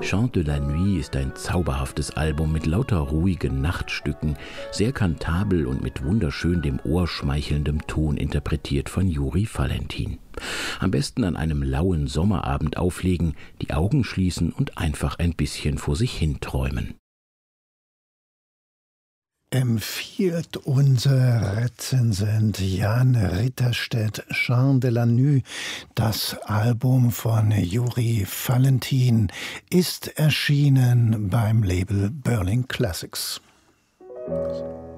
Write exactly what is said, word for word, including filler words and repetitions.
Chant de la Nuit ist ein zauberhaftes Album mit lauter ruhigen Nachtstücken, sehr kantabel und mit wunderschön dem Ohr schmeichelndem Ton interpretiert von Juri Valentin. Am besten an einem lauen Sommerabend auflegen, die Augen schließen und einfach ein bisschen vor sich hin träumen. Empfiehlt unser Rezensent Jan Ritterstedt Chant de la Nuit. Das Album von Juri Valentin ist erschienen beim Label Berlin Classics.